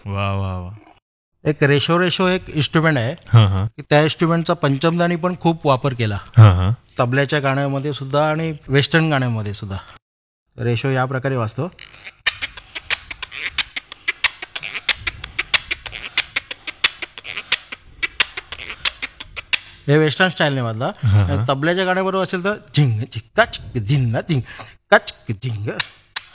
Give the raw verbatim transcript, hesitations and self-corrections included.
वा वा वा. एक रेशो रेशो एक इन्स्ट्रुमेंट आहे हां हां की त्या इन्स्ट्रुमेंटचा पंचमदानी पण खूप वापर केला हां हां. तबल्याच्या गाण्यामध्ये सुद्धा आणि वेस्टर्न गाण्यामध्ये सुद्धा. रेशो या प्रकारे वाजतो. हे वेस्टर्न स्टाईलने वाजला. हां हां. तबल्याच्या गाण्याबरोबर असेल तर झिंग चिक्का चिक झिंग झिंग कच झिंग